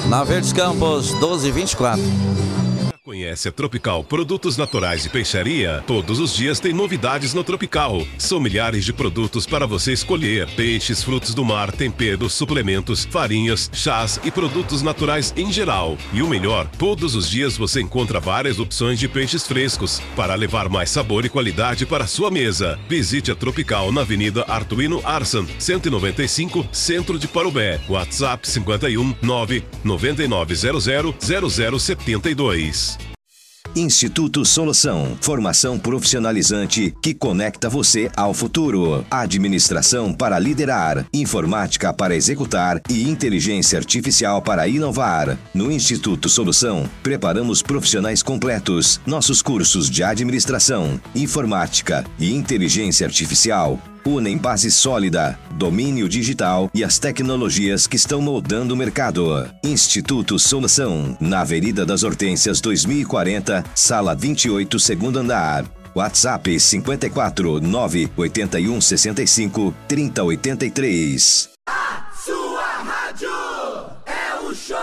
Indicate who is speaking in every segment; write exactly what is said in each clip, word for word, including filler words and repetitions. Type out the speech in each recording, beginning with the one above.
Speaker 1: Na Verdes Campos, doze vinte e quatro.
Speaker 2: Conhece a Tropical Produtos Naturais e Peixaria? Todos os dias tem novidades no Tropical. São milhares de produtos para você escolher. Peixes, frutos do mar, temperos, suplementos, farinhas, chás e produtos naturais em geral. E o melhor, todos os dias você encontra várias opções de peixes frescos para levar mais sabor e qualidade para a sua mesa. Visite a Tropical na Avenida Artuino Arsan, cento e noventa e cinco, Centro de Parobé. WhatsApp cinquenta e um, nove nove nove zero zero zero zero sete dois.
Speaker 3: Instituto Solução, formação profissionalizante que conecta você ao futuro. Administração para liderar, informática para executar e inteligência artificial para inovar. No Instituto Solução, preparamos profissionais completos. Nossos cursos de administração, informática e inteligência artificial unem base sólida, domínio digital e as tecnologias que estão moldando o mercado. Instituto Solução, na Avenida das Hortênsias dois mil e quarenta, sala vinte e oito, segundo andar. WhatsApp cinquenta e quatro, nove oito um, sessenta e cinco, trinta, oitenta e três.
Speaker 4: A sua rádio é o show!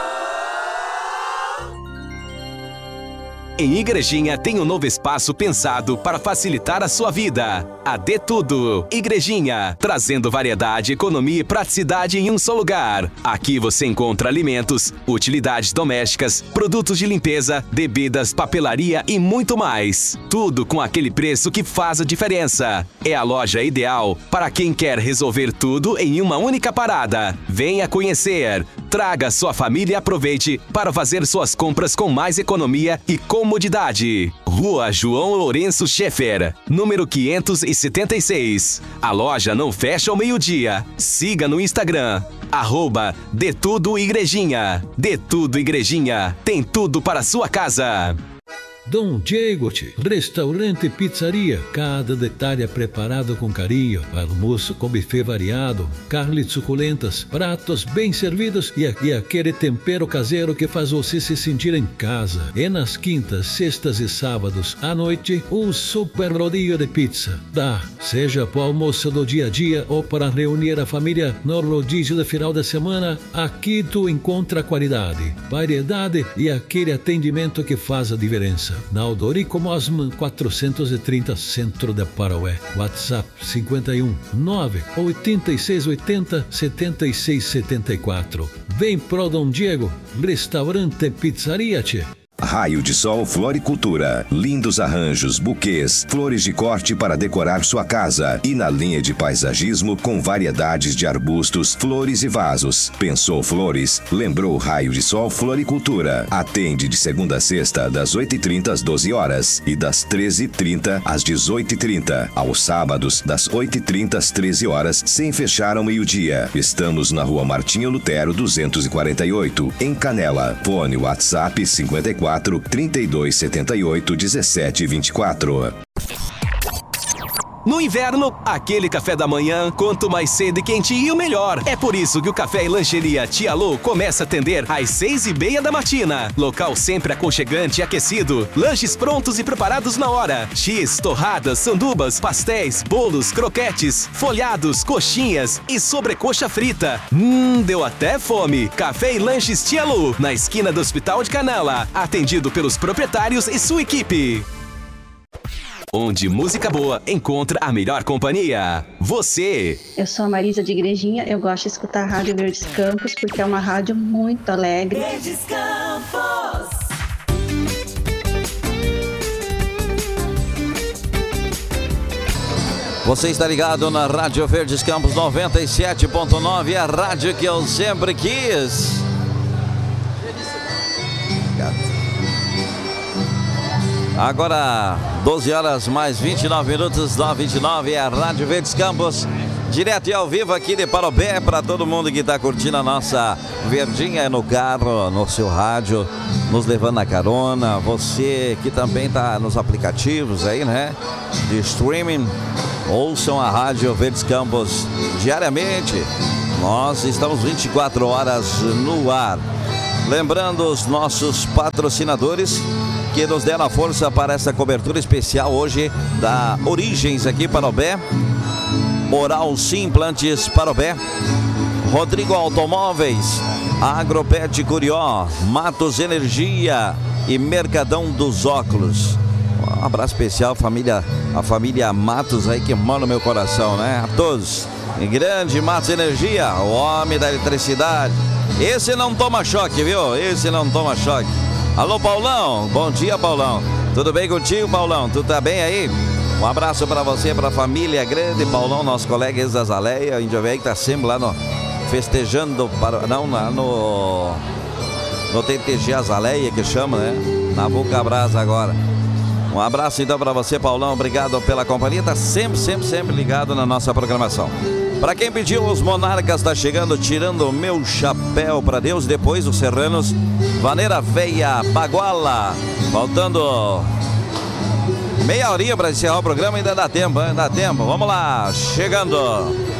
Speaker 5: Em Igrejinha tem um novo espaço pensado para facilitar a sua vida. A De Tudo Igrejinha, trazendo variedade, economia e praticidade em um só lugar. Aqui você encontra alimentos, utilidades domésticas, produtos de limpeza, bebidas, papelaria e muito mais. Tudo com aquele preço que faz a diferença. É a loja ideal para quem quer resolver tudo em uma única parada. Venha conhecer. Traga sua família e aproveite para fazer suas compras com mais economia e comodidade. Rua João Lourenço Schaeffer, número quinhentos e setenta e seis. A loja não fecha ao meio-dia. Siga no Instagram, arroba De Tudo Igrejinha. De Tudo Igrejinha, tem tudo para a sua casa.
Speaker 6: Dom Diego, restaurante e pizzaria. Cada detalhe é preparado com carinho. Almoço com buffet variado, carnes suculentas, pratos bem servidos e, e aquele tempero caseiro que faz você se sentir em casa. E nas quintas, sextas e sábados, à noite, um super rodízio de pizza. Dá, seja para o almoço do dia a dia ou para reunir a família no rodízio de final de semana, aqui tu encontra qualidade, variedade e aquele atendimento que faz a diferença. Na Aldorico Mosman quatrocentos e trinta, Centro de Paraué. WhatsApp cinquenta e um, nove oito seis oito zero, sete seis sete quatro. Vem pro Dom Diego, restaurante e pizzaria, tchê.
Speaker 3: Raio de Sol Floricultura. Lindos arranjos, buquês, flores de corte para decorar sua casa. E na linha de paisagismo com variedades de arbustos, flores e vasos. Pensou flores? Lembrou Raio de Sol Floricultura. Atende de segunda a sexta, das oito e trinta às doze horas e das treze e trinta às dezoito e trinta. Aos sábados, das oito e trinta às treze horas, sem fechar ao meio-dia. Estamos na Rua Martinho Lutero, duzentos e quarenta e oito, em Canela. Fone WhatsApp cinquenta e quatro, trinta e dois, setenta e oito, dezessete, vinte e quatro.
Speaker 5: No inverno, aquele café da manhã, quanto mais cedo e quentinho, melhor. É por isso que o Café e Lancheria Tia Lô começa a atender às seis e meia da matina. Local sempre aconchegante e aquecido. Lanches prontos e preparados na hora. X, torradas, sandubas, pastéis, bolos, croquetes, folhados, coxinhas e sobrecoxa frita. Hum, deu até fome. Café e Lanches Tia Lô, na esquina do Hospital de Canela. Atendido pelos proprietários e sua equipe. Onde música boa encontra a melhor companhia. Você.
Speaker 7: Eu sou a Marisa de Igrejinha, eu gosto de escutar a Rádio Verdes Campos porque é uma rádio muito alegre.
Speaker 4: Verdes Campos.
Speaker 1: Você está ligado na Rádio Verdes Campos noventa e sete ponto nove, a rádio que eu sempre quis. Agora, doze horas mais vinte e nove minutos, nove e vinte e nove, é a Rádio Verdes Campos, direto e ao vivo aqui de Parobé, para todo mundo que está curtindo a nossa verdinha no carro, no seu rádio, nos levando na carona. Você que também está nos aplicativos aí, né, de streaming, ouçam a Rádio Verdes Campos diariamente. Nós estamos vinte e quatro horas no ar. Lembrando os nossos patrocinadores que nos deram a força para essa cobertura especial hoje da Origens aqui Parobé, Oral Sim Implantes Parobé, Rodrigo Automóveis, Agropet Curió, Matos Energia e Mercadão dos Óculos. Um abraço especial, família, a família Matos aí que mora no meu coração, né? A todos. Em grande Matos Energia, o homem da eletricidade. Esse não toma choque, viu? Esse não toma choque. Alô, Paulão. Bom dia, Paulão. Tudo bem contigo, Paulão? Tu tá bem aí? Um abraço pra você, pra família grande. Paulão, nosso colega ex-Azaleia, índio velho que tá sempre lá no... festejando, para, não, no... no T T G Azaleia, que chama, né? Na Vulcabras agora. Um abraço então pra você, Paulão. Obrigado pela companhia. Tá sempre, sempre, sempre ligado na nossa programação. Pra quem pediu, os Monarcas tá chegando, tirando o meu chapéu pra Deus. Depois os Serranos, Vaneira Veia, Baguala. Faltando meia horinha pra encerrar o programa. Ainda dá tempo, ainda dá tempo. Vamos lá, chegando.